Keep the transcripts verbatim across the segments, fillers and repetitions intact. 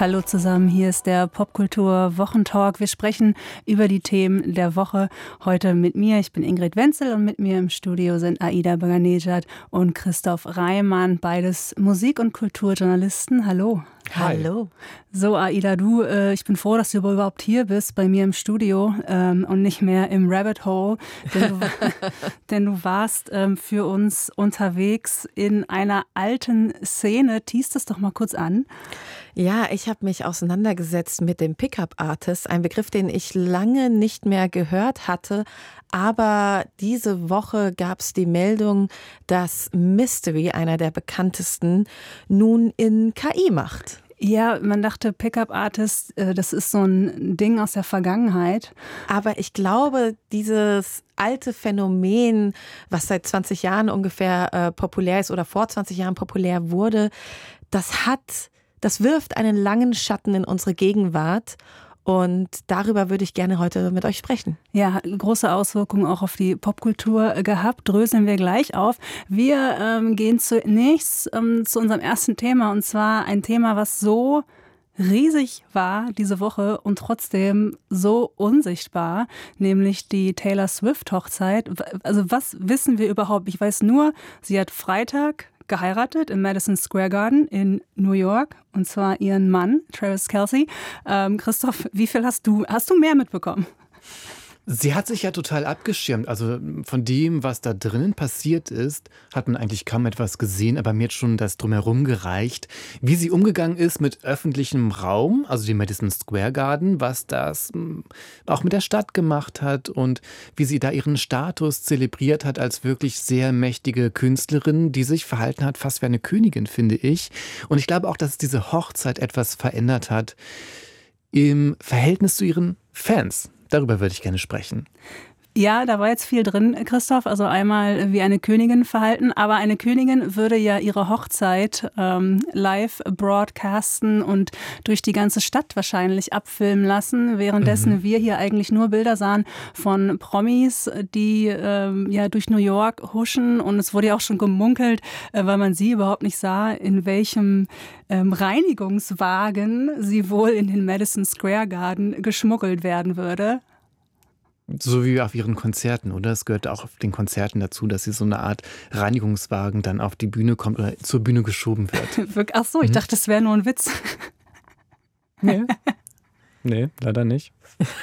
Hallo zusammen, hier ist der Popkultur-Wochentalk. Wir sprechen über die Themen der Woche. Heute mit mir, ich bin Ingrid Wenzel und mit mir im Studio sind Aida Baganejad und Christoph Reimann, beides Musik- und Kulturjournalisten. Hallo. Hallo. So, Aida, du, äh, ich bin froh, dass du überhaupt hier bist, bei mir im Studio ähm, und nicht mehr im Rabbit Hole, denn du, denn du warst ähm, für uns unterwegs in einer alten Szene. Teast es doch mal kurz an. Ja, ich habe mich auseinandergesetzt mit dem Pickup-Artist, ein Begriff, den ich lange nicht mehr gehört hatte. Aber diese Woche gab es die Meldung, dass Mystery, einer der bekanntesten, nun in K I macht. Ja, man dachte, Pickup-Artist, äh, das ist so ein Ding aus der Vergangenheit. Aber ich glaube, dieses alte Phänomen, was seit zwanzig Jahren ungefähr äh, populär ist oder vor zwanzig Jahren populär wurde, das hat, das wirft einen langen Schatten in unsere Gegenwart. Und darüber würde ich gerne heute mit euch sprechen. Ja, hat große Auswirkungen auch auf die Popkultur gehabt. Dröseln wir gleich auf. Wir ähm, gehen zunächst ähm, zu unserem ersten Thema. Und zwar ein Thema, was so riesig war diese Woche und trotzdem so unsichtbar, nämlich die Taylor Swift-Hochzeit. Also was wissen wir überhaupt? Ich weiß nur, sie hat Freitag geheiratet im Madison Square Garden in New York, und zwar ihren Mann, Travis Kelce. Ähm, Christoph, wie viel hast du, hast du mehr mitbekommen? Sie hat sich ja total abgeschirmt. Also von dem, was da drinnen passiert ist, hat man eigentlich kaum etwas gesehen, aber mir hat schon das Drumherum gereicht. Wie sie umgegangen ist mit öffentlichem Raum, also dem Madison Square Garden, was das auch mit der Stadt gemacht hat und wie sie da ihren Status zelebriert hat als wirklich sehr mächtige Künstlerin, die sich verhalten hat, fast wie eine Königin, finde ich. Und ich glaube auch, dass diese Hochzeit etwas verändert hat im Verhältnis zu ihren Fans. Darüber würde ich gerne sprechen. Ja, da war jetzt viel drin, Christoph. Also einmal wie eine Königin verhalten, aber eine Königin würde ja ihre Hochzeit ähm, live broadcasten und durch die ganze Stadt wahrscheinlich abfilmen lassen, währenddessen mhm. wir hier eigentlich nur Bilder sahen von Promis, die ähm, ja durch New York huschen, und es wurde ja auch schon gemunkelt, äh, weil man sie überhaupt nicht sah, in welchem ähm, Reinigungswagen sie wohl in den Madison Square Garden geschmuggelt werden würde. So wie auf ihren Konzerten, oder? Es gehört auch auf den Konzerten dazu, dass sie so eine Art Reinigungswagen dann auf die Bühne kommt oder zur Bühne geschoben wird. Ach so, ich mhm. dachte, das wäre nur ein Witz. Nee. Nee, leider nicht.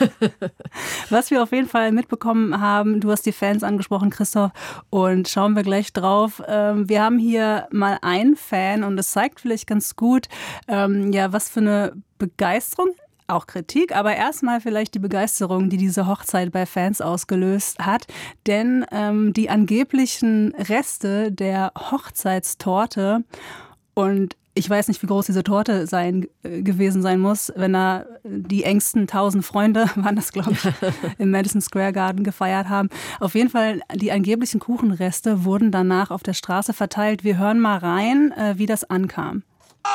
Was wir auf jeden Fall mitbekommen haben, du hast die Fans angesprochen, Christoph, und schauen wir gleich drauf. Wir haben hier mal einen Fan und das zeigt vielleicht ganz gut, ja, was für eine Begeisterung, auch Kritik, aber erstmal vielleicht die Begeisterung, die diese Hochzeit bei Fans ausgelöst hat. Denn ähm, die angeblichen Reste der Hochzeitstorte, und ich weiß nicht, wie groß diese Torte sein, äh, gewesen sein muss, wenn da die engsten tausend Freunde, waren das, glaube ich, im Madison Square Garden gefeiert haben. Auf jeden Fall, die angeblichen Kuchenreste wurden danach auf der Straße verteilt. Wir hören mal rein, äh, wie das ankam. Oh!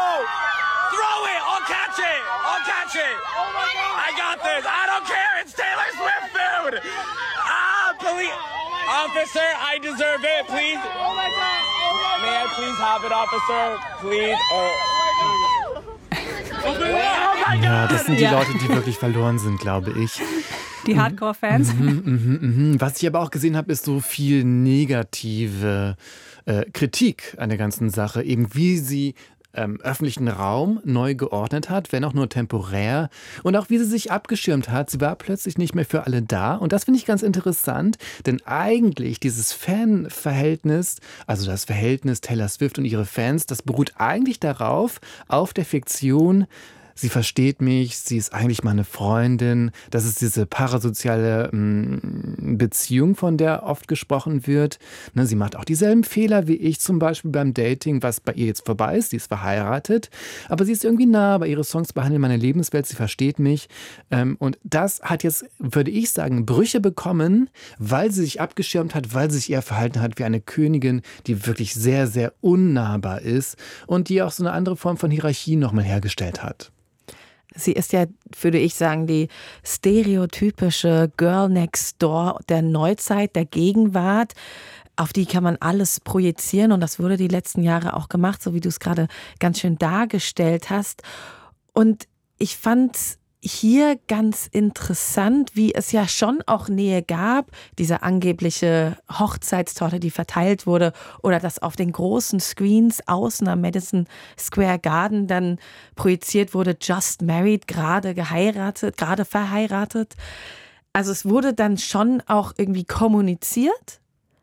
Oh my God. I got this. I don't care. It's Taylor Swift food. Ah, police officer, I deserve it, please. Oh my God. Oh my God. May I please have it, officer? Please. Oh. Oh my God. Ja, das sind die ja. Leute, die wirklich verloren sind, glaube ich. Die Hardcore-Fans. Mhm, mhm, mhm. Was ich aber auch gesehen habe, ist so viel negative äh, Kritik an der ganzen Sache. Eben wie sie Ähm, öffentlichen Raum neu geordnet hat, wenn auch nur temporär. Und auch wie sie sich abgeschirmt hat. Sie war plötzlich nicht mehr für alle da. Und das finde ich ganz interessant, denn eigentlich dieses Fanverhältnis, also das Verhältnis Taylor Swift und ihre Fans, das beruht eigentlich darauf, auf der Fiktion, sie versteht mich, sie ist eigentlich meine Freundin. Das ist diese parasoziale mh, Beziehung, von der oft gesprochen wird. Ne, sie macht auch dieselben Fehler wie ich, zum Beispiel beim Dating, was bei ihr jetzt vorbei ist. Sie ist verheiratet, aber sie ist irgendwie nah, aber ihre Songs behandeln meine Lebenswelt, sie versteht mich. Ähm, und das hat jetzt, würde ich sagen, Brüche bekommen, weil sie sich abgeschirmt hat, weil sie sich eher verhalten hat wie eine Königin, die wirklich sehr, sehr unnahbar ist und die auch so eine andere Form von Hierarchie nochmal hergestellt hat. Sie ist ja, würde ich sagen, die stereotypische Girl Next Door der Neuzeit, der Gegenwart. Auf die kann man alles projizieren und das wurde die letzten Jahre auch gemacht, so wie du es gerade ganz schön dargestellt hast. Und ich fand hier ganz interessant, wie es ja schon auch Nähe gab, diese angebliche Hochzeitstorte, die verteilt wurde, oder dass auf den großen Screens außen am Madison Square Garden dann projiziert wurde, just married, gerade geheiratet, gerade verheiratet. Also es wurde dann schon auch irgendwie kommuniziert,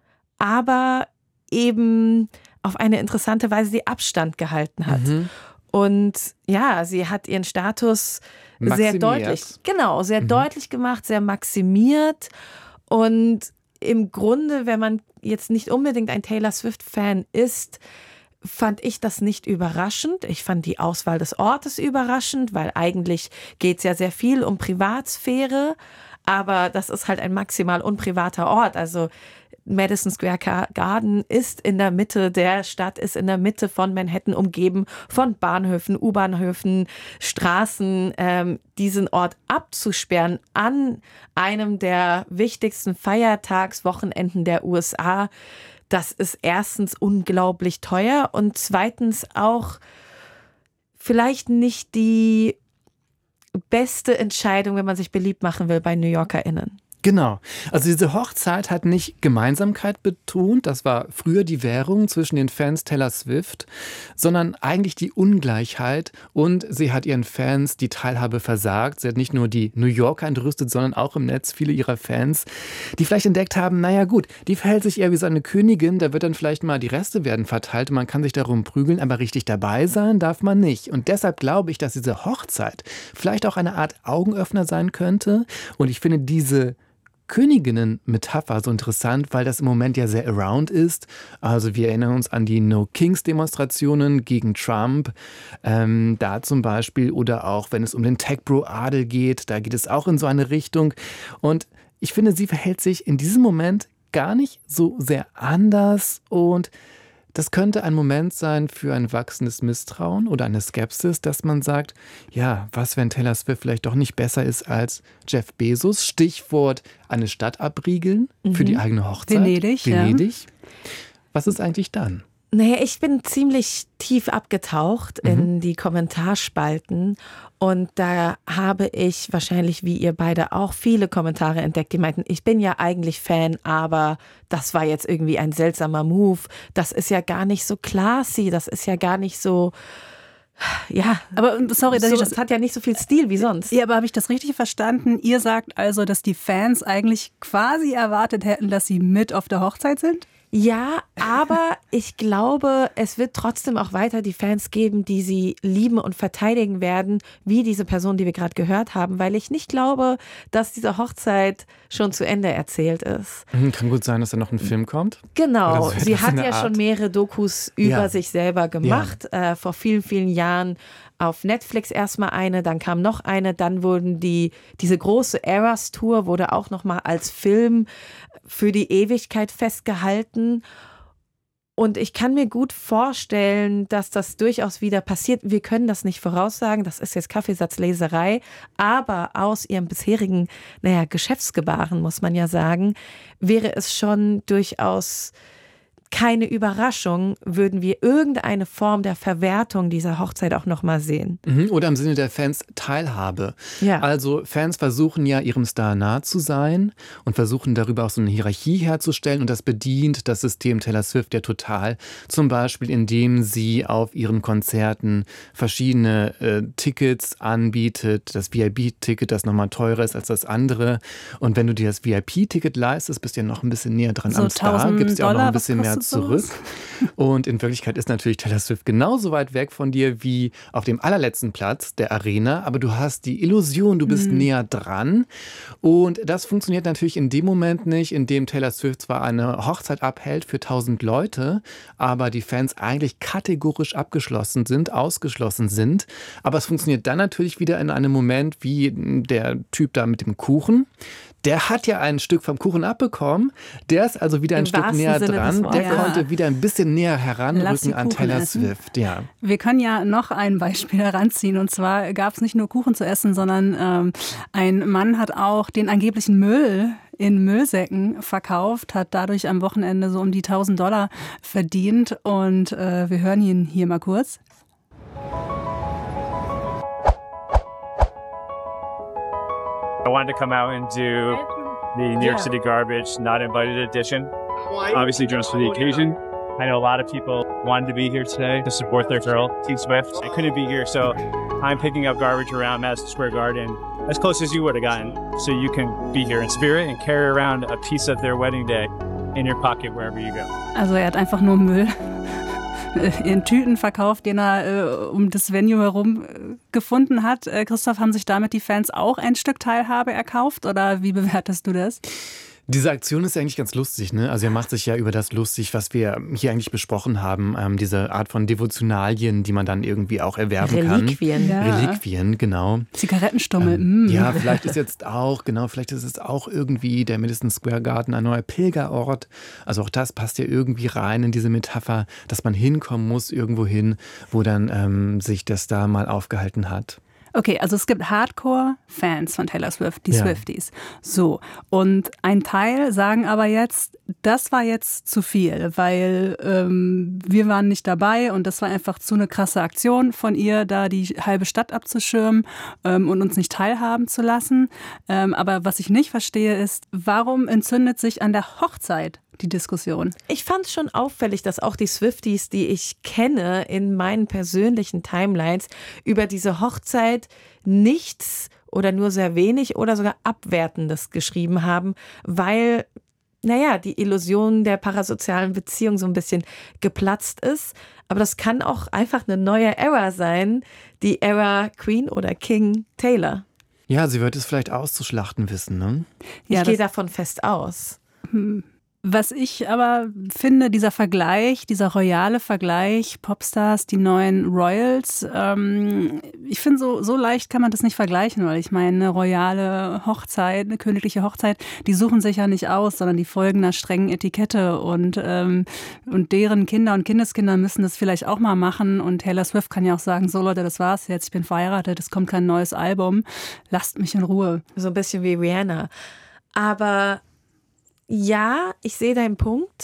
aber eben auf eine interessante Weise die Abstand gehalten hat. Mhm. Und ja, sie hat ihren Status sehr deutlich, genau, sehr mhm. deutlich gemacht, sehr maximiert. Und im Grunde, wenn man jetzt nicht unbedingt ein Taylor Swift-Fan ist, fand ich das nicht überraschend. Ich fand die Auswahl des Ortes überraschend, weil eigentlich geht es ja sehr viel um Privatsphäre, aber das ist halt ein maximal unprivater Ort. Also Madison Square Garden ist in der Mitte der Stadt, ist in der Mitte von Manhattan umgeben von Bahnhöfen, U-Bahnhöfen, Straßen. Ähm, diesen Ort abzusperren an einem der wichtigsten Feiertagswochenenden der U S A, das ist erstens unglaublich teuer und zweitens auch vielleicht nicht die beste Entscheidung, wenn man sich beliebt machen will bei New YorkerInnen. Genau. Also diese Hochzeit hat nicht Gemeinsamkeit betont, das war früher die Währung zwischen den Fans Taylor Swift, sondern eigentlich die Ungleichheit, und sie hat ihren Fans die Teilhabe versagt. Sie hat nicht nur die New Yorker entrüstet, sondern auch im Netz viele ihrer Fans, die vielleicht entdeckt haben, naja gut, die verhält sich eher wie so eine Königin, da wird dann vielleicht mal die Reste werden verteilt, man kann sich darum prügeln, aber richtig dabei sein darf man nicht. Und deshalb glaube ich, dass diese Hochzeit vielleicht auch eine Art Augenöffner sein könnte, und ich finde diese Königinnen-Metapher so interessant, weil das im Moment ja sehr around ist. Also wir erinnern uns an die No-Kings-Demonstrationen gegen Trump, ähm, da zum Beispiel, oder auch wenn es um den Tech-Bro-Adel geht, da geht es auch in so eine Richtung. Und ich finde, sie verhält sich in diesem Moment gar nicht so sehr anders, und das könnte ein Moment sein für ein wachsendes Misstrauen oder eine Skepsis, dass man sagt, ja, was, wenn Taylor Swift vielleicht doch nicht besser ist als Jeff Bezos? Stichwort eine Stadt abriegeln mhm. für die eigene Hochzeit. Venedig. Venedig. Ja. Was ist eigentlich dann? Naja, ich bin ziemlich tief abgetaucht mhm. in die Kommentarspalten, und da habe ich wahrscheinlich, wie ihr beide auch, viele Kommentare entdeckt, die meinten, ich bin ja eigentlich Fan, aber das war jetzt irgendwie ein seltsamer Move. Das ist ja gar nicht so classy, das ist ja gar nicht so, ja. Aber sorry, dass so, ich das, das hat ja nicht so viel Stil wie sonst. Ja, aber habe ich das richtig verstanden? Ihr sagt also, dass die Fans eigentlich quasi erwartet hätten, dass sie mit auf der Hochzeit sind? Ja, aber ich glaube, es wird trotzdem auch weiter die Fans geben, die sie lieben und verteidigen werden, wie diese Person, die wir gerade gehört haben, weil ich nicht glaube, dass diese Hochzeit schon zu Ende erzählt ist. Kann gut sein, dass da noch ein Film kommt. Genau, so sie hat ja Art. schon mehrere Dokus über ja. sich selber gemacht, ja. äh, vor vielen, vielen Jahren. Auf Netflix erstmal eine, dann kam noch eine, dann wurden die, diese große Eras Tour wurde auch nochmal als Film für die Ewigkeit festgehalten. Und ich kann mir gut vorstellen, dass das durchaus wieder passiert. Wir können das nicht voraussagen, das ist jetzt Kaffeesatzleserei, aber aus ihrem bisherigen, naja, Geschäftsgebaren, muss man ja sagen, wäre es schon durchaus keine Überraschung, würden wir irgendeine Form der Verwertung dieser Hochzeit auch nochmal sehen. Oder im Sinne der Fans Teilhabe. Ja. Also Fans versuchen ja, ihrem Star nah zu sein und versuchen darüber auch so eine Hierarchie herzustellen, und das bedient das System Taylor Swift ja total. Zum Beispiel, indem sie auf ihren Konzerten verschiedene äh, Tickets anbietet. Das V I P-Ticket, das nochmal teurer ist als das andere. Und wenn du dir das V I P-Ticket leistest, bist du ja noch ein bisschen näher dran so am Star. Gibt es ja auch noch ein bisschen mehr zurück. sowas? Und in Wirklichkeit ist natürlich Taylor Swift genauso weit weg von dir wie auf dem allerletzten Platz der Arena, aber du hast die Illusion, du bist mhm. näher dran, und das funktioniert natürlich in dem Moment nicht, in dem Taylor Swift zwar eine Hochzeit abhält für tausend Leute, aber die Fans eigentlich kategorisch abgeschlossen sind, ausgeschlossen sind, aber es funktioniert dann natürlich wieder in einem Moment wie der Typ da mit dem Kuchen. Der hat ja ein Stück vom Kuchen abbekommen, der ist also wieder ein Im Stück näher Sinne dran, der ja. konnte wieder ein bisschen näher heranrücken an Taylor essen. Swift. Ja. Wir können ja noch ein Beispiel heranziehen, und zwar gab es nicht nur Kuchen zu essen, sondern ähm, ein Mann hat auch den angeblichen Müll in Müllsäcken verkauft, hat dadurch am Wochenende so um die tausend Dollar verdient, und äh, wir hören ihn hier mal kurz. I wanted to come out and do the New York City Garbage Not Invited edition. Obviously dressed for the occasion. I know a lot of people wanted to be here today to support their girl, T Swift. I couldn't be here, so I'm picking up garbage around Madison Square Garden as close as you would have gotten, so you can be here in spirit and carry around a piece of their wedding day in your pocket wherever you go. Also er hat einfach nur Müll in Tüten verkauft, den er äh, um das Venue herum äh, gefunden hat. Äh, Christoph, haben sich damit die Fans auch ein Stück Teilhabe erkauft oder wie bewertest du das? Diese Aktion ist eigentlich ganz lustig, ne? Also er macht sich ja über das lustig, was wir hier eigentlich besprochen haben. Ähm, diese Art von Devotionalien, die man dann irgendwie auch erwerben Reliquien. kann. Ja. Reliquien, genau. Zigarettenstummel. Ähm, mm. Ja, vielleicht ist jetzt auch, genau, vielleicht ist es auch irgendwie der Madison Square Garden ein neuer Pilgerort. Also auch das passt ja irgendwie rein in diese Metapher, dass man hinkommen muss irgendwo hin, wo dann ähm, sich das da mal aufgehalten hat. Okay, also es gibt Hardcore-Fans von Taylor Swift, die Ja. Swifties. So, und ein Teil sagen aber jetzt, das war jetzt zu viel, weil ähm, wir waren nicht dabei und das war einfach zu eine krasse Aktion von ihr, da die halbe Stadt abzuschirmen ähm, und uns nicht teilhaben zu lassen. Ähm, aber was ich nicht verstehe ist, warum entzündet sich an der Hochzeit die Diskussion? Ich fand es schon auffällig, dass auch die Swifties, die ich kenne in meinen persönlichen Timelines, über diese Hochzeit nichts oder nur sehr wenig oder sogar Abwertendes geschrieben haben, weil, naja, die Illusion der parasozialen Beziehung so ein bisschen geplatzt ist. Aber das kann auch einfach eine neue Ära sein, die Ära Queen oder King Taylor. Ja, sie wird es vielleicht auszuschlachten wissen, ne? Ich Ja, gehe das- davon fest aus. Was ich aber finde, dieser Vergleich, dieser royale Vergleich, Popstars, die neuen Royals, ähm, ich finde, so, so leicht kann man das nicht vergleichen, weil ich meine, eine royale Hochzeit, eine königliche Hochzeit, die suchen sich ja nicht aus, sondern die folgen einer strengen Etikette und, ähm, und deren Kinder und Kindeskinder müssen das vielleicht auch mal machen und Taylor Swift kann ja auch sagen, so Leute, das war's jetzt, ich bin verheiratet, es kommt kein neues Album, lasst mich in Ruhe. So ein bisschen wie Rihanna. Aber ja, ich sehe deinen Punkt.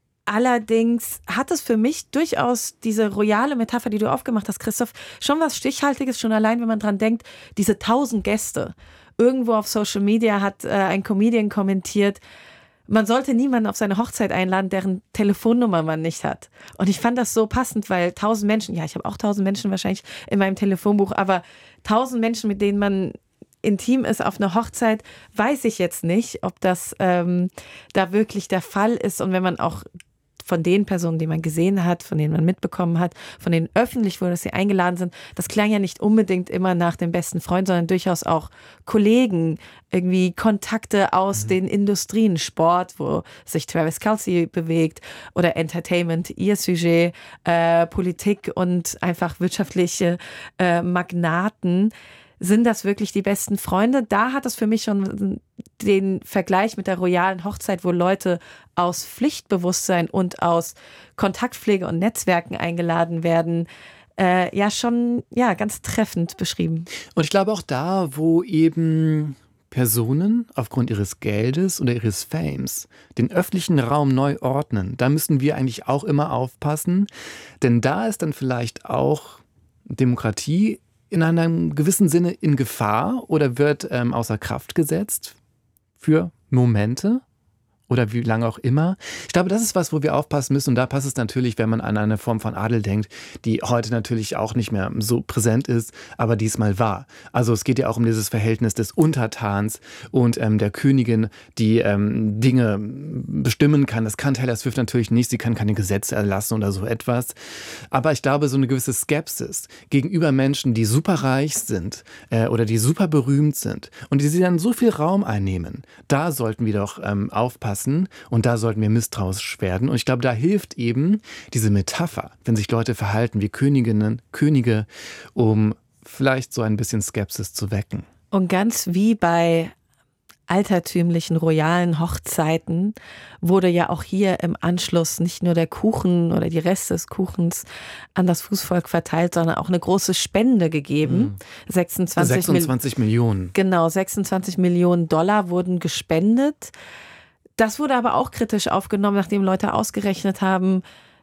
Allerdings hat es für mich durchaus diese royale Metapher, die du aufgemacht hast, Christoph, schon was Stichhaltiges, schon allein, wenn man dran denkt, diese tausend Gäste. Irgendwo auf Social Media hat äh, ein Comedian kommentiert, man sollte niemanden auf seine Hochzeit einladen, deren Telefonnummer man nicht hat. Und ich fand das so passend, weil tausend Menschen, ja, ich habe auch tausend Menschen wahrscheinlich in meinem Telefonbuch, aber tausend Menschen, mit denen man intim ist auf einer Hochzeit, weiß ich jetzt nicht, ob das ähm, da wirklich der Fall ist. Und wenn man auch von den Personen, die man gesehen hat, von denen man mitbekommen hat, von denen öffentlich wurde, dass sie eingeladen sind, das klang ja nicht unbedingt immer nach dem besten Freund, sondern durchaus auch Kollegen, irgendwie Kontakte aus mhm. den Industrien, Sport, wo sich Travis Kelce bewegt, oder Entertainment, ihr Sujet, äh, Politik und einfach wirtschaftliche äh, Magnaten. Sind das wirklich die besten Freunde? Da hat es für mich schon den Vergleich mit der royalen Hochzeit, wo Leute aus Pflichtbewusstsein und aus Kontaktpflege und Netzwerken eingeladen werden, äh, ja schon ja, ganz treffend beschrieben. Und ich glaube auch da, wo eben Personen aufgrund ihres Geldes oder ihres Fames den öffentlichen Raum neu ordnen, da müssen wir eigentlich auch immer aufpassen, denn da ist dann vielleicht auch Demokratie in einem gewissen Sinne in Gefahr oder wird ähm, außer Kraft gesetzt für Momente oder wie lange auch immer. Ich glaube, das ist was, wo wir aufpassen müssen. Und da passt es natürlich, wenn man an eine Form von Adel denkt, die heute natürlich auch nicht mehr so präsent ist, aber diesmal war. Also es geht ja auch um dieses Verhältnis des Untertans und ähm, der Königin, die ähm, Dinge bestimmen kann. Das kann Taylor Swift natürlich nicht. Sie kann keine Gesetze erlassen oder so etwas. Aber ich glaube, so eine gewisse Skepsis gegenüber Menschen, die superreich sind äh, oder die super berühmt sind und die sie dann so viel Raum einnehmen, da sollten wir doch ähm, aufpassen. Und da sollten wir misstrauisch werden. Und ich glaube, da hilft eben diese Metapher, wenn sich Leute verhalten wie Königinnen, Könige, um vielleicht so ein bisschen Skepsis zu wecken. Und ganz wie bei altertümlichen royalen Hochzeiten wurde ja auch hier im Anschluss nicht nur der Kuchen oder die Reste des Kuchens an das Fußvolk verteilt, sondern auch eine große Spende gegeben. Mhm. sechsundzwanzig, sechsundzwanzig Millionen. Genau, sechsundzwanzig Millionen Dollar wurden gespendet. Das wurde aber auch kritisch aufgenommen, nachdem Leute ausgerechnet haben,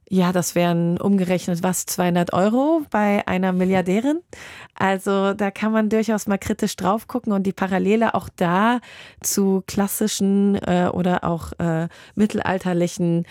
Ja, das wären umgerechnet was, zweihundert Euro bei einer Milliardärin. Also da kann man durchaus mal kritisch drauf gucken und die Parallele auch da zu klassischen äh, oder auch äh, mittelalterlichen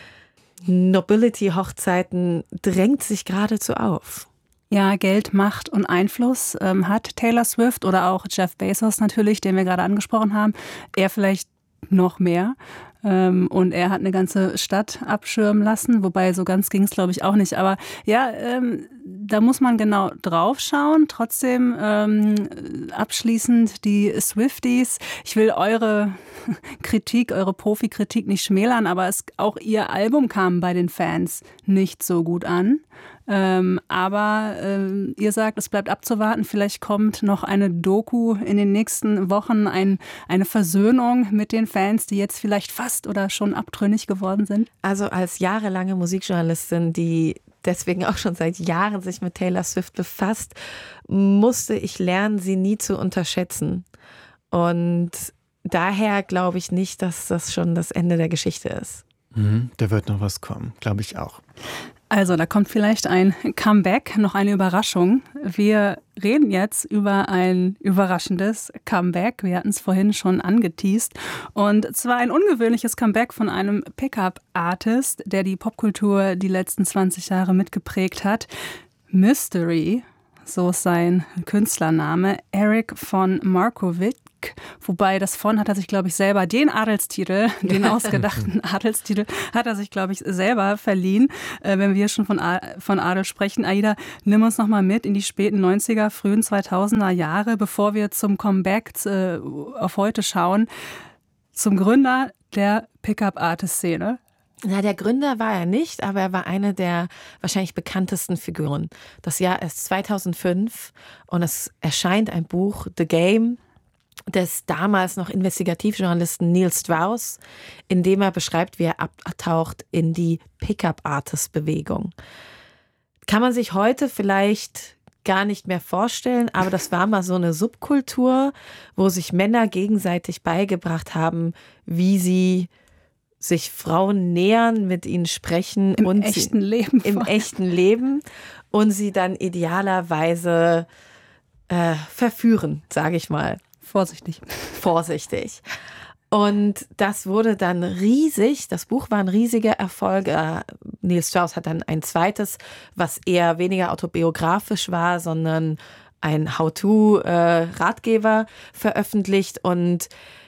Nobility-Hochzeiten drängt sich geradezu auf. Ja, Geld, Macht und Einfluss ähm, hat Taylor Swift oder auch Jeff Bezos natürlich, den wir gerade angesprochen haben. Er vielleicht noch mehr. Ähm, und er hat eine ganze Stadt abschirmen lassen, wobei so ganz ging es, glaube ich, auch nicht. Aber ja, ähm, da muss man genau drauf schauen. Trotzdem ähm, abschließend die Swifties. Ich will eure Kritik, eure Profikritik nicht schmälern, aber es, auch ihr Album kam bei den Fans nicht so gut an. Ähm, aber ähm, ihr sagt, es bleibt abzuwarten. Vielleicht kommt noch eine Doku in den nächsten Wochen, ein, eine Versöhnung mit den Fans, die jetzt vielleicht fast oder schon abtrünnig geworden sind. Also als jahrelange Musikjournalistin, die deswegen auch schon seit Jahren sich mit Taylor Swift befasst, musste ich lernen, sie nie zu unterschätzen. Und daher glaube ich nicht, dass das schon das Ende der Geschichte ist. Mhm, da wird noch was kommen, glaube ich auch. Also da kommt vielleicht ein Comeback, noch eine Überraschung. Wir reden jetzt über ein überraschendes Comeback. Wir hatten es vorhin schon angeteast. Und zwar ein ungewöhnliches Comeback von einem Pickup-Artist, der die Popkultur die letzten zwanzig Jahre mitgeprägt hat. Mystery, so ist sein Künstlername, Eric von Markovic. Wobei das von hat er sich, glaube ich, selber den Adelstitel, den ausgedachten Adelstitel, hat er sich, glaube ich, selber verliehen. Äh, wenn wir schon von, von Adel sprechen. Aida, nimm uns nochmal mit in die späten neunziger, frühen zweitausender Jahre, bevor wir zum Comeback äh, auf heute schauen. Zum Gründer der Pickup-Artist-Szene. Na, der Gründer war er nicht, aber er war eine der wahrscheinlich bekanntesten Figuren. Das Jahr ist zweitausendfünf und es erscheint ein Buch, The Game, des damals noch Investigativjournalisten Neil Strauss, in dem er beschreibt, wie er abtaucht in die Pickup-Artist-Bewegung. Kann man sich heute vielleicht gar nicht mehr vorstellen, aber das war mal so eine Subkultur, wo sich Männer gegenseitig beigebracht haben, wie sie sich Frauen nähern, mit ihnen sprechen. Im und echten sie, Leben. Im echten Leben und sie dann idealerweise äh, verführen, sage ich mal. Vorsichtig. Vorsichtig. Und das wurde dann riesig. Das Buch war ein riesiger Erfolg. Neil Strauss hat dann ein zweites, was eher weniger autobiografisch war, sondern ein How-to-Ratgeber veröffentlicht. Und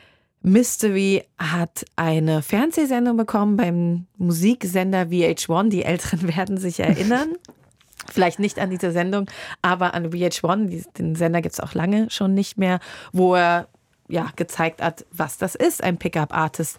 Mystery hat eine Fernsehsendung bekommen beim Musiksender V H eins. Die Älteren werden sich erinnern. Vielleicht nicht an diese Sendung, aber an V H eins, den Sender gibt es auch lange schon nicht mehr, wo er ja gezeigt hat, was das ist, ein Pickup-Artist.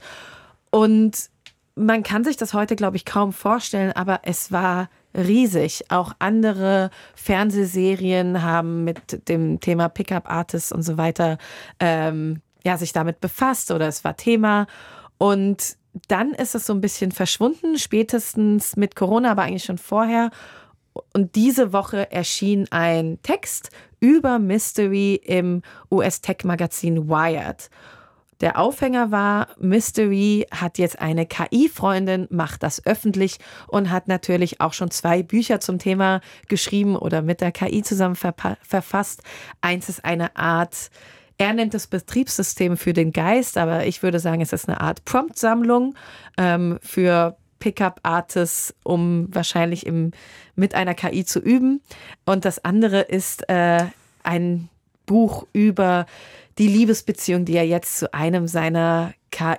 Und man kann sich das heute, glaube ich, kaum vorstellen, aber es war riesig. Auch andere Fernsehserien haben mit dem Thema Pickup-Artists und so weiter ähm, ja, sich damit befasst oder es war Thema. Und dann ist es so ein bisschen verschwunden, spätestens mit Corona, aber eigentlich schon vorher. Und diese Woche erschien ein Text über Mystery im U S-Tech-Magazin Wired. Der Aufhänger war, Mystery hat jetzt eine K I-Freundin, macht das öffentlich und hat natürlich auch schon zwei Bücher zum Thema geschrieben oder mit der K I zusammen verpa- verfasst. Eins ist eine Art, er nennt es Betriebssystem für den Geist, aber ich würde sagen, es ist eine Art Prompt-Sammlung ähm, für Pickup-Artists, um wahrscheinlich im, mit einer K I zu üben. Und das andere ist äh, ein Buch über die Liebesbeziehung, die er jetzt zu einem seiner K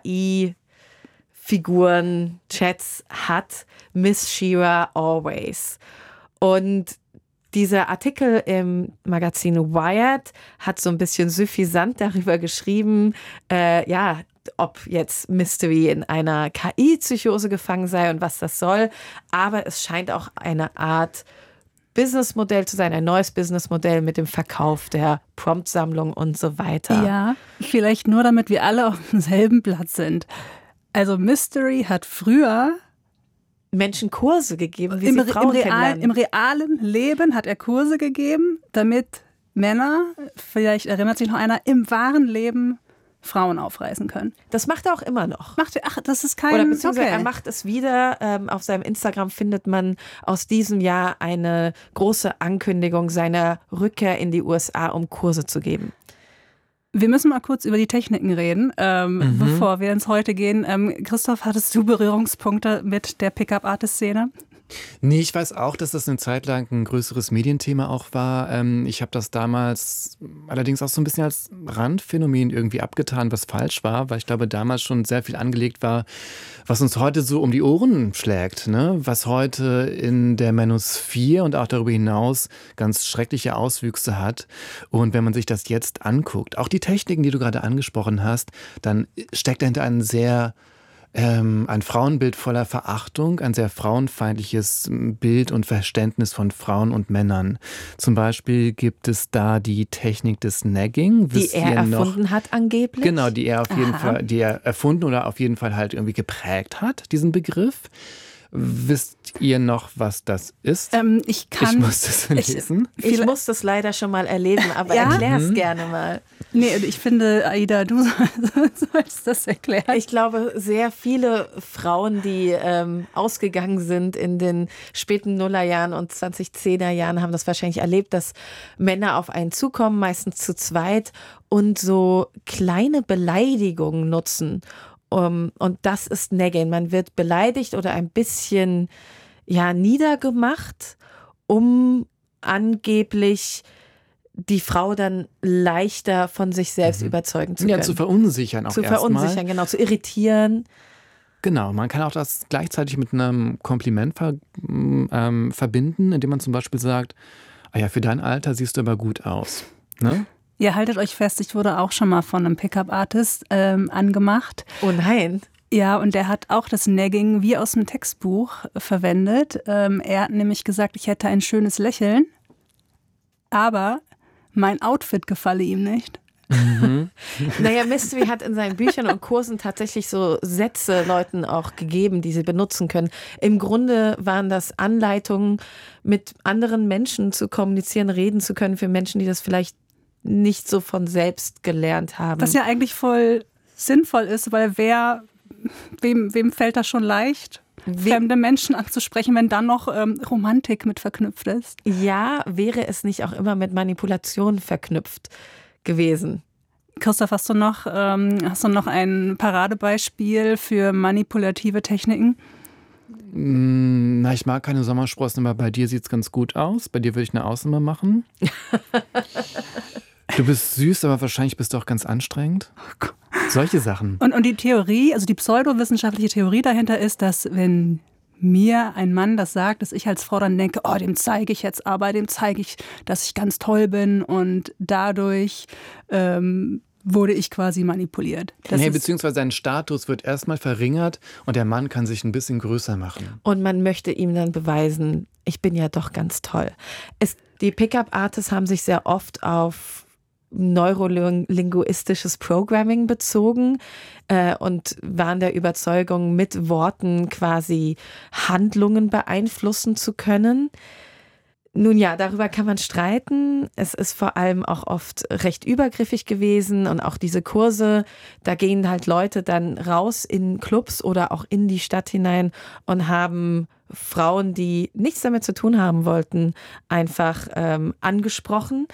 I-Figuren, Chats hat, Miss Shira Always. Und dieser Artikel im Magazin Wired hat so ein bisschen suffisant darüber geschrieben, äh, ja, ob jetzt Mystery in einer K I-Psychose gefangen sei und was das soll. Aber es scheint auch eine Art Businessmodell zu sein, ein neues Businessmodell mit dem Verkauf der Prompt-Sammlung und so weiter. Ja, vielleicht nur, damit wir alle auf demselben Platz sind. Also Mystery hat früher Menschen Kurse gegeben, wie im, sie Frauen im, real, kennenlernen. im realen Leben hat er Kurse gegeben, damit Männer, vielleicht erinnert sich noch einer, im wahren Leben Frauen aufreißen können. Das macht er auch immer noch. Macht er, ach, das ist kein... Oder beziehungsweise okay. er macht es wieder. Ähm, auf seinem Instagram findet man aus diesem Jahr eine große Ankündigung seiner Rückkehr in die U S A, um Kurse zu geben. Wir müssen mal kurz über die Techniken reden, ähm, mhm. bevor wir ins Heute gehen. Ähm, Christoph, hattest du Berührungspunkte mit der Pickup-Artist-Szene? Nee, ich weiß auch, dass das eine Zeit lang ein größeres Medienthema auch war. Ich habe das damals allerdings auch so ein bisschen als Randphänomen irgendwie abgetan, was falsch war, weil ich glaube, damals schon sehr viel angelegt war, was uns heute so um die Ohren schlägt, ne? Was heute in der Manosphere und auch darüber hinaus ganz schreckliche Auswüchse hat. Und wenn man sich das jetzt anguckt, auch die Techniken, die du gerade angesprochen hast, dann steckt dahinter ein sehr Ähm, ein Frauenbild voller Verachtung, ein sehr frauenfeindliches Bild und Verständnis von Frauen und Männern. Zum Beispiel gibt es da die Technik des Nagging. Die er erfunden noch, hat angeblich? Genau, die er auf jeden Aha. Fall, die er erfunden oder auf jeden Fall halt irgendwie geprägt hat, diesen Begriff. Wisst ihr noch, was das ist? Ähm, ich kann... Ich muss das lesen. Ich, ich muss das leider schon mal erleben, aber Ja? erklär es Mhm. gerne mal. Nee, ich finde, Aida, du sollst das erklären. Ich glaube, sehr viele Frauen, die ähm, ausgegangen sind in den späten Nullerjahren und zwanzig-zehner Jahren, haben das wahrscheinlich erlebt, dass Männer auf einen zukommen, meistens zu zweit, und so kleine Beleidigungen nutzen. Um, und das ist Nagging. Man wird beleidigt oder ein bisschen ja, niedergemacht, um angeblich die Frau dann leichter von sich selbst mhm. überzeugen zu können. Ja, zu verunsichern auch Zu erstmal. verunsichern, genau, zu irritieren. Genau, man kann auch das gleichzeitig mit einem Kompliment ver, ähm, verbinden, indem man zum Beispiel sagt, ah ja, für dein Alter siehst du aber gut aus. Ne? Ja, haltet euch fest, ich wurde auch schon mal von einem Pickup-Artist ähm, angemacht. Oh nein. Ja, und der hat auch das Nagging wie aus dem Textbuch verwendet. Ähm, er hat nämlich gesagt, ich hätte ein schönes Lächeln, aber mein Outfit gefalle ihm nicht. Mhm. Naja, Mystery hat in seinen Büchern und Kursen tatsächlich so Sätze Leuten auch gegeben, die sie benutzen können. Im Grunde waren das Anleitungen, mit anderen Menschen zu kommunizieren, reden zu können für Menschen, die das vielleicht nicht so von selbst gelernt haben. Was ja eigentlich voll sinnvoll ist, weil wer, wem, wem fällt das schon leicht, We- fremde Menschen anzusprechen, wenn dann noch ähm, Romantik mit verknüpft ist? Ja, wäre es nicht auch immer mit Manipulation verknüpft gewesen? Christoph, hast du noch, ähm, hast du noch ein Paradebeispiel für manipulative Techniken? Na, ich mag keine Sommersprossen, aber bei dir sieht es ganz gut aus. Bei dir würde ich eine Ausnahme machen. Du bist süß, aber wahrscheinlich bist du auch ganz anstrengend. Solche Sachen. Und, und die Theorie, also die pseudowissenschaftliche Theorie dahinter ist, dass wenn mir ein Mann das sagt, dass ich als Frau dann denke, oh, dem zeige ich jetzt aber, dem zeige ich, dass ich ganz toll bin, und dadurch ähm, wurde ich quasi manipuliert. Das Nee, ist, beziehungsweise sein Status wird erstmal verringert und der Mann kann sich ein bisschen größer machen. Und man möchte ihm dann beweisen, ich bin ja doch ganz toll. Es, die Pickup-Artists haben sich sehr oft auf neurolinguistisches Programming bezogen äh, und waren der Überzeugung, mit Worten quasi Handlungen beeinflussen zu können. Nun ja, darüber kann man streiten. Es ist vor allem auch oft recht übergriffig gewesen, und auch diese Kurse, da gehen halt Leute dann raus in Clubs oder auch in die Stadt hinein und haben Frauen, die nichts damit zu tun haben wollten, einfach ähm, angesprochen.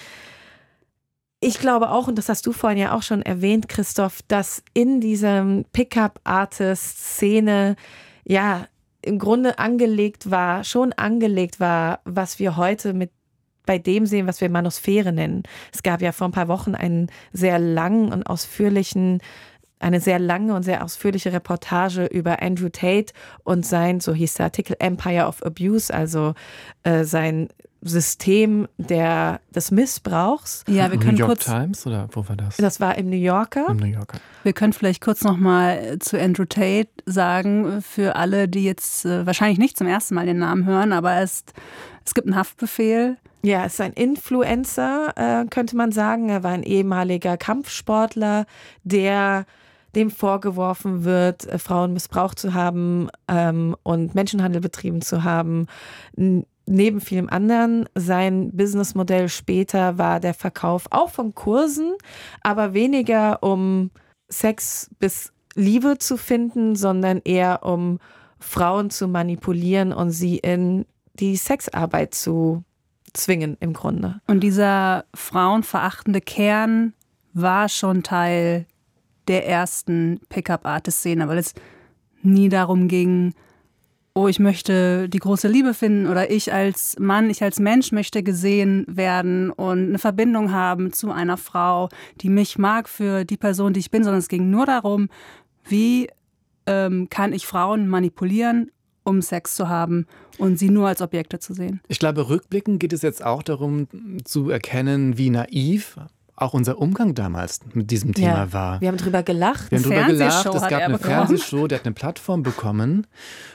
Ich glaube auch, und das hast du vorhin ja auch schon erwähnt, Christoph, dass in diesem Pickup-Artist-Szene ja im Grunde angelegt war, schon angelegt war, was wir heute mit bei dem sehen, was wir Manosphäre nennen. Es gab ja vor ein paar Wochen einen sehr langen und ausführlichen, eine sehr lange und sehr ausführliche Reportage über Andrew Tate und sein, so hieß der Artikel, Empire of Abuse, also äh, sein System der, des Missbrauchs. ja, wir können New York kurz, Times oder wo war das? Das war im New Yorker. Im New Yorker. wir können vielleicht kurz noch mal zu Andrew Tate sagen, für alle, die jetzt äh, wahrscheinlich nicht zum ersten Mal den Namen hören, aber es, es gibt einen Haftbefehl. Ja, es ist ein Influencer, äh, könnte man sagen. Er war ein ehemaliger Kampfsportler, der dem vorgeworfen wird, äh, Frauen missbraucht zu haben ähm, und Menschenhandel betrieben zu haben. N- Neben vielem anderen, sein Businessmodell später war der Verkauf auch von Kursen, aber weniger um Sex bis Liebe zu finden, sondern eher um Frauen zu manipulieren und sie in die Sexarbeit zu zwingen im Grunde. Und dieser frauenverachtende Kern war schon Teil der ersten Pickup-Artist-Szene, weil es nie darum ging, oh, ich möchte die große Liebe finden oder ich als Mann, ich als Mensch möchte gesehen werden und eine Verbindung haben zu einer Frau, die mich mag für die Person, die ich bin, sondern es ging nur darum, wie ähm, kann ich Frauen manipulieren, um Sex zu haben und sie nur als Objekte zu sehen. Ich glaube, rückblickend geht es jetzt auch darum zu erkennen, wie naiv auch unser Umgang damals mit diesem Thema ja, war. Wir haben drüber gelacht. Wir haben drüber gelacht, es gab eine bekommen. Fernsehshow, der hat eine Plattform bekommen.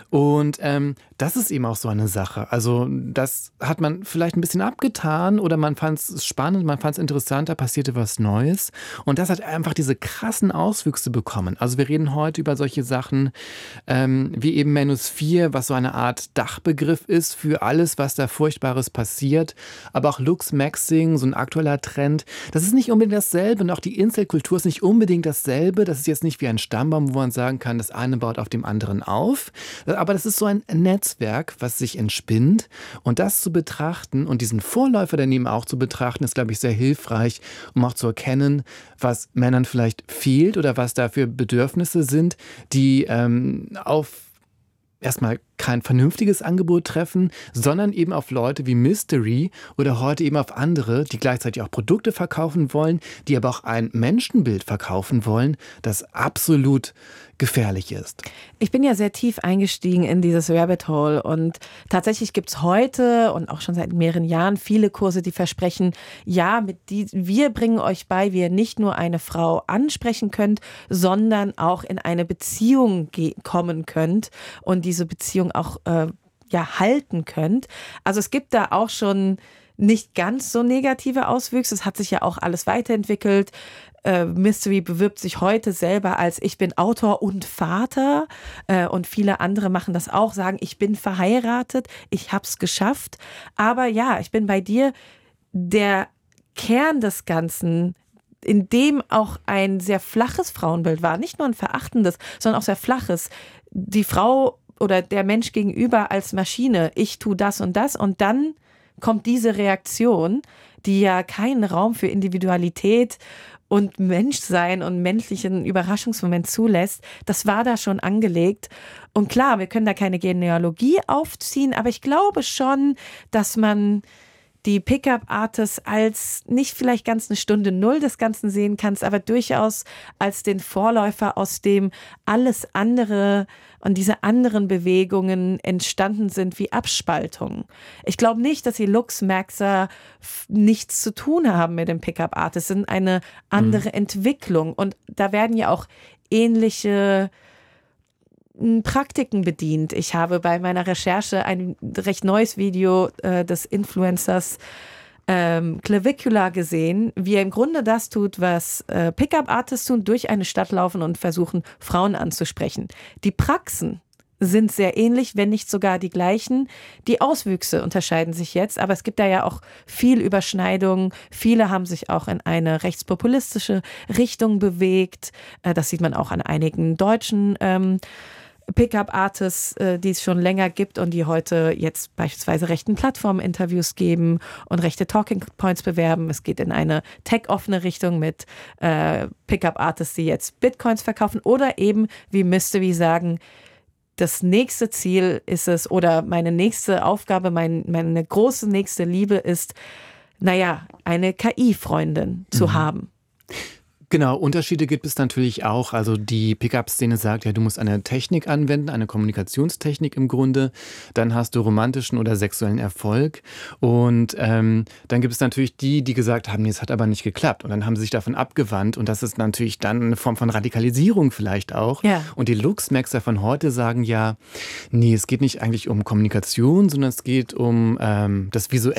Und ähm, das ist eben auch so eine Sache. Also das hat man vielleicht ein bisschen abgetan oder man fand es spannend, man fand es interessant, da passierte was Neues. Und das hat einfach diese krassen Auswüchse bekommen. Also wir reden heute über solche Sachen ähm, wie eben Manosphere, was so eine Art Dachbegriff ist für alles, was da Furchtbares passiert. Aber auch Lux-Maxing, so ein aktueller Trend. Das ist nicht unbedingt dasselbe und auch die Incel-Kultur ist nicht unbedingt dasselbe. Das ist jetzt nicht wie ein Stammbaum, wo man sagen kann, das eine baut auf dem anderen auf. Aber das ist so ein Netzwerk, was sich entspinnt. Und das zu betrachten und diesen Vorläufer daneben auch zu betrachten, ist, glaube ich, sehr hilfreich, um auch zu erkennen, was Männern vielleicht fehlt oder was da für Bedürfnisse sind, die ähm, auf erstmal kein vernünftiges Angebot treffen, sondern eben auf Leute wie Mystery oder heute eben auf andere, die gleichzeitig auch Produkte verkaufen wollen, die aber auch ein Menschenbild verkaufen wollen, das absolut gefährlich ist. Ich bin ja sehr tief eingestiegen in dieses Rabbit Hole und tatsächlich gibt es heute und auch schon seit mehreren Jahren viele Kurse, die versprechen, ja, mit die, wir bringen euch bei, wie ihr nicht nur eine Frau ansprechen könnt, sondern auch in eine Beziehung ge- kommen könnt und diese Beziehung auch äh, ja, halten könnt. Also es gibt da auch schon nicht ganz so negative Auswüchse. Es hat sich ja auch alles weiterentwickelt. Äh, Mystery bewirbt sich heute selber als ich bin Autor und Vater äh, und viele andere machen das auch, sagen ich bin verheiratet, ich hab's geschafft. Aber ja, ich bin bei dir, der Kern des Ganzen, in dem auch ein sehr flaches Frauenbild war, nicht nur ein verachtendes, sondern auch sehr flaches. Die Frau oder der Mensch gegenüber als Maschine, ich tue das und das und dann kommt diese Reaktion, die ja keinen Raum für Individualität und Menschsein und menschlichen Überraschungsmoment zulässt. Das war da schon angelegt. Und klar, wir können da keine Genealogie aufziehen, aber ich glaube schon, dass man die Pickup-Artists als nicht vielleicht ganz eine Stunde Null des Ganzen sehen kannst, aber durchaus als den Vorläufer, aus dem alles andere und diese anderen Bewegungen entstanden sind wie Abspaltungen. Ich glaube nicht, dass die Lux-Maxer nichts zu tun haben mit den Pickup-Artists. Es sind eine andere mhm. Entwicklung und da werden ja auch ähnliche Praktiken bedient. Ich habe bei meiner Recherche ein recht neues Video äh, des Influencers ähm, Clavicula gesehen, wie er im Grunde das tut, was äh, Pickup-Artists tun, durch eine Stadt laufen und versuchen, Frauen anzusprechen. Die Praxen sind sehr ähnlich, wenn nicht sogar die gleichen. Die Auswüchse unterscheiden sich jetzt, aber es gibt da ja auch viel Überschneidung. Viele haben sich auch in eine rechtspopulistische Richtung bewegt. Äh, das sieht man auch an einigen deutschen ähm, Pickup-Artists, die es schon länger gibt und die heute jetzt beispielsweise rechten Plattformen Interviews geben und rechte Talking Points bewerben. Es geht in eine tech-offene Richtung mit äh, Pickup-Artists, die jetzt Bitcoins verkaufen oder eben, wie Mystery sagen, das nächste Ziel ist es oder meine nächste Aufgabe, mein, meine große nächste Liebe ist, naja, eine K I-Freundin zu mhm. haben. Genau, Unterschiede gibt es natürlich auch. Also die Pickup-Szene sagt, ja, du musst eine Technik anwenden, eine Kommunikationstechnik im Grunde. Dann hast du romantischen oder sexuellen Erfolg. Und ähm, dann gibt es natürlich die, die gesagt haben, nee, es hat aber nicht geklappt. Und dann haben sie sich davon abgewandt. Und das ist natürlich dann eine Form von Radikalisierung vielleicht auch. Ja. Und die Lux-Maxer von heute sagen ja, nee, es geht nicht eigentlich um Kommunikation, sondern es geht um ähm, das Visuelle.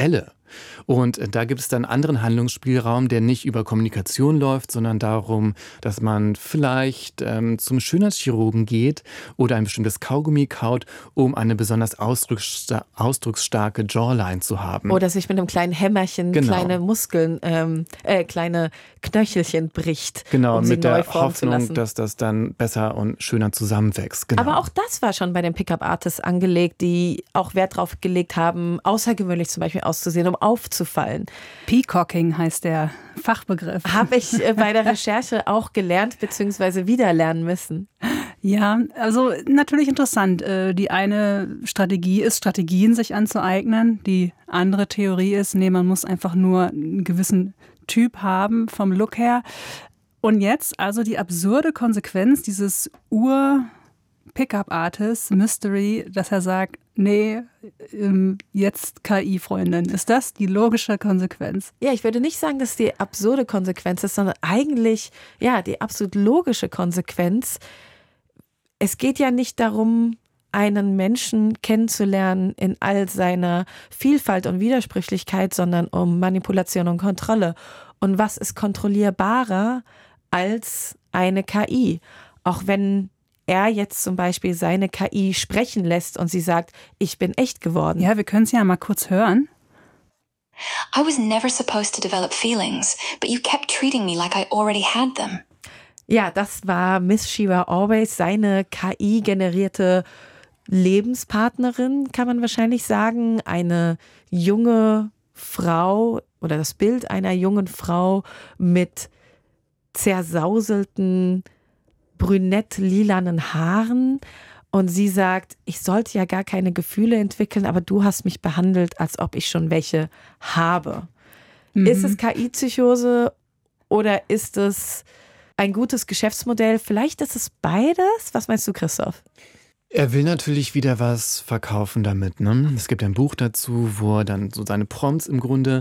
Und da gibt es dann einen anderen Handlungsspielraum, der nicht über Kommunikation läuft, sondern darum, dass man vielleicht ähm, zum Schönheitschirurgen geht oder ein bestimmtes Kaugummi kaut, um eine besonders ausdrucksstar- ausdrucksstarke Jawline zu haben. Oder sich mit einem kleinen Hämmerchen Genau. kleine Muskeln, ähm, äh, kleine Knöchelchen bricht, Genau, um sie mit neu der formen zu Hoffnung, lassen. dass das dann besser und schöner zusammenwächst. Genau. Aber auch das war schon bei den Pickup-Artists angelegt, die auch Wert drauf gelegt haben, außergewöhnlich zum Beispiel auszusehen, um aufzufallen. Peacocking heißt der Fachbegriff. Habe ich äh, bei der Recherche auch gelernt bzw. wieder lernen müssen. Ja, also natürlich interessant. Äh, Die eine Strategie ist, Strategien sich anzueignen. Die andere Theorie ist, nee, man muss einfach nur einen gewissen Typ haben vom Look her. Und jetzt also die absurde Konsequenz dieses Ur-Pickup-Artist Mystery, dass er sagt, nee, ähm, jetzt K I-Freundin. Ist das die logische Konsequenz? Ja, ich würde nicht sagen, dass die absurde Konsequenz ist, sondern eigentlich, ja, die absolut logische Konsequenz. Es geht ja nicht darum, einen Menschen kennenzulernen in all seiner Vielfalt und Widersprüchlichkeit, sondern um Manipulation und Kontrolle. Und was ist kontrollierbarer als eine K I? Auch wenn er jetzt zum Beispiel seine K I sprechen lässt und sie sagt, ich bin echt geworden. Ja, wir können es ja mal kurz hören. I was never supposed to develop feelings, but you kept treating me like I already had them. Ja, das war Miss Shira Always, seine K I-generierte Lebenspartnerin, kann man wahrscheinlich sagen. Eine junge Frau oder das Bild einer jungen Frau mit zersauselten, brünett-lilanen Haaren. Und sie sagt, ich sollte ja gar keine Gefühle entwickeln, aber du hast mich behandelt, als ob ich schon welche habe. Mhm. Ist es K I-Psychose oder ist es ein gutes Geschäftsmodell? Vielleicht ist es beides. Was meinst du, Christoph? Er will natürlich wieder was verkaufen damit. Ne? Es gibt ein Buch dazu, wo er dann so seine Prompts im Grunde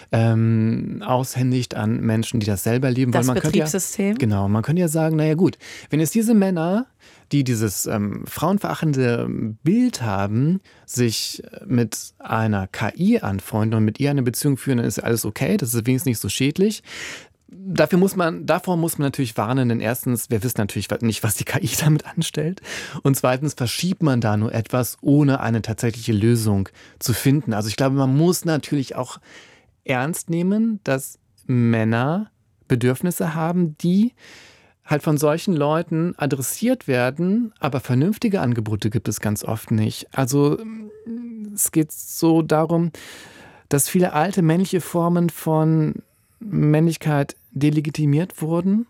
ähm, aushändigt an Menschen, die das selber leben wollen. Das Man Betriebssystem? Ja, genau, man könnte ja sagen, naja gut, wenn jetzt diese Männer, die dieses ähm, frauenverachtende Bild haben, sich mit einer K I anfreunden und mit ihr eine Beziehung führen, dann ist alles okay, das ist wenigstens nicht so schädlich. Dafür muss man, davor muss man natürlich warnen, denn erstens, wir wissen natürlich nicht, was die K I damit anstellt. Und zweitens verschiebt man da nur etwas, ohne eine tatsächliche Lösung zu finden. Also ich glaube, man muss natürlich auch ernst nehmen, dass Männer Bedürfnisse haben, die halt von solchen Leuten adressiert werden, aber vernünftige Angebote gibt es ganz oft nicht. Also es geht so darum, dass viele alte männliche Formen von Männlichkeit delegitimiert wurden,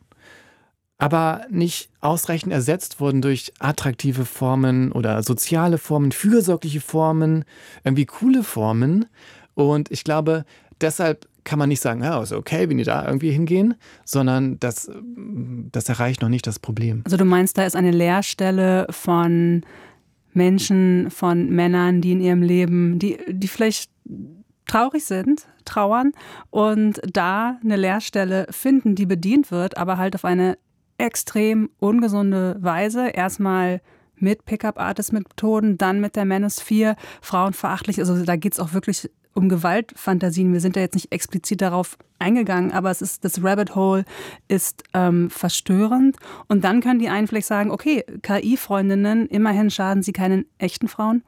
aber nicht ausreichend ersetzt wurden durch attraktive Formen oder soziale Formen, fürsorgliche Formen, irgendwie coole Formen. Und ich glaube, deshalb kann man nicht sagen, ja, ist okay, wenn die da irgendwie hingehen, sondern das, das erreicht noch nicht das Problem. Also du meinst, da ist eine Leerstelle von Menschen, von Männern, die in ihrem Leben, die, die vielleicht traurig sind, trauern und da eine Leerstelle finden, die bedient wird, aber halt auf eine extrem ungesunde Weise. Erstmal mit Pickup-Artist-Methoden, dann mit der Manosphere, frauenverachtlich. Also da geht es auch wirklich um Gewaltfantasien. Wir sind da jetzt nicht explizit darauf eingegangen, aber es ist, das Rabbit Hole ist ähm, verstörend. Und dann können die einen vielleicht sagen, okay, K I-Freundinnen, immerhin schaden sie keinen echten Frauen.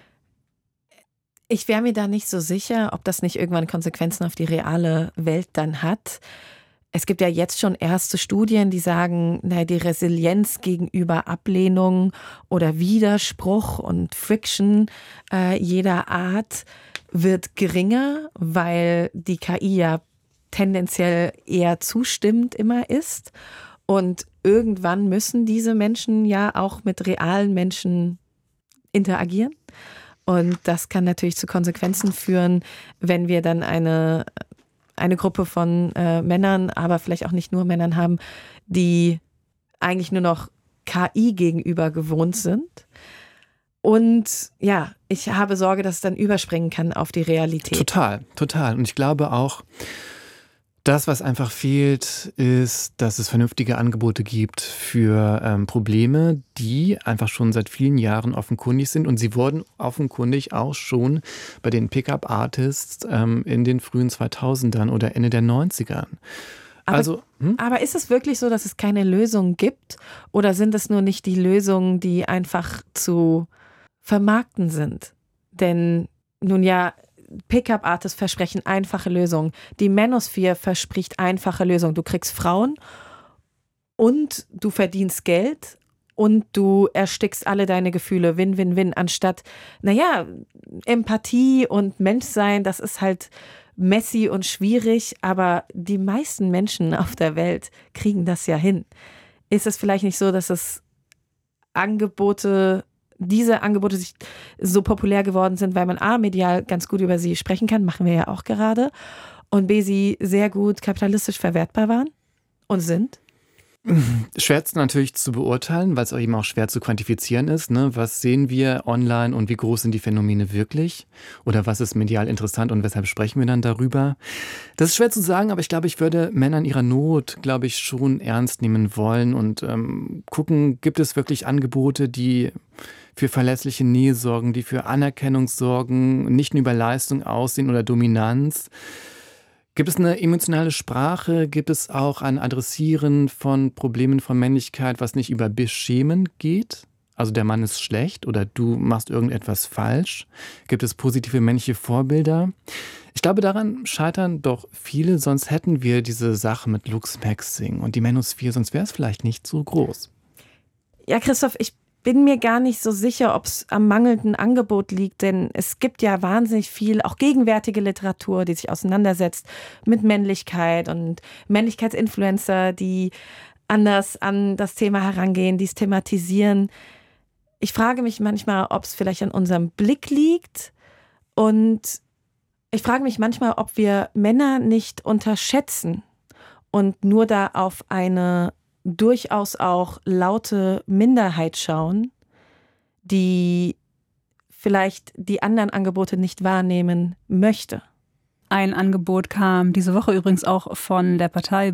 Ich wäre mir da nicht so sicher, ob das nicht irgendwann Konsequenzen auf die reale Welt dann hat. Es gibt ja jetzt schon erste Studien, die sagen, naja, die Resilienz gegenüber Ablehnung oder Widerspruch und Friction äh, jeder Art wird geringer, weil die K I ja tendenziell eher zustimmend immer ist. Und irgendwann müssen diese Menschen ja auch mit realen Menschen interagieren. Und das kann natürlich zu Konsequenzen führen, wenn wir dann eine, eine Gruppe von äh, Männern, aber vielleicht auch nicht nur Männern haben, die eigentlich nur noch K I gegenüber gewohnt sind. Und ja, ich habe Sorge, dass es dann überspringen kann auf die Realität. Total, total. Und ich glaube auch, Das, was einfach fehlt, ist, dass es vernünftige Angebote gibt für ähm, Probleme, die einfach schon seit vielen Jahren offenkundig sind. Und sie wurden offenkundig auch schon bei den Pickup-Artists ähm, in den frühen zweitausendern oder Ende der neunzigern. Aber, also, hm? aber ist es wirklich so, dass es keine Lösung gibt? Oder sind es nur nicht die Lösungen, die einfach zu vermarkten sind? Denn nun ja, Pickup-Artists versprechen einfache Lösungen. Die Manosphere verspricht einfache Lösungen. Du kriegst Frauen und du verdienst Geld und du erstickst alle deine Gefühle. Win, win, win. Anstatt, naja, Empathie und Menschsein, das ist halt messy und schwierig, aber die meisten Menschen auf der Welt kriegen das ja hin. Ist es vielleicht nicht so, dass es Angebote diese Angebote sich so populär geworden sind, weil man A, medial ganz gut über sie sprechen kann, machen wir ja auch gerade, und B, sie sehr gut kapitalistisch verwertbar waren und sind? Schwer natürlich zu beurteilen, weil es auch eben auch schwer zu quantifizieren ist. Ne? Was sehen wir online und wie groß sind die Phänomene wirklich? Oder was ist medial interessant und weshalb sprechen wir dann darüber? Das ist schwer zu sagen, aber ich glaube, ich würde Männer in ihrer Not, glaube ich, schon ernst nehmen wollen und ähm, gucken, gibt es wirklich Angebote, die für verlässliche Nähe sorgen, die für Anerkennung sorgen, nicht nur über Leistung, Aussehen oder Dominanz. Gibt es eine emotionale Sprache? Gibt es auch ein Adressieren von Problemen von Männlichkeit, was nicht über Beschämen geht? Also der Mann ist schlecht oder du machst irgendetwas falsch? Gibt es positive männliche Vorbilder? Ich glaube, daran scheitern doch viele, sonst hätten wir diese Sache mit Lux Maxing und die Manosphere, sonst wäre es vielleicht nicht so groß. Ja, Christoph, ich bin mir gar nicht so sicher, ob es am mangelnden Angebot liegt, denn es gibt ja wahnsinnig viel, auch gegenwärtige Literatur, die sich auseinandersetzt mit Männlichkeit und Männlichkeitsinfluencer, die anders an das Thema herangehen, die es thematisieren. Ich frage mich manchmal, ob es vielleicht an unserem Blick liegt, und ich frage mich manchmal, ob wir Männer nicht unterschätzen und nur da auf eine durchaus auch laute Minderheit schauen, die vielleicht die anderen Angebote nicht wahrnehmen möchte. Ein Angebot kam diese Woche übrigens auch von der Partei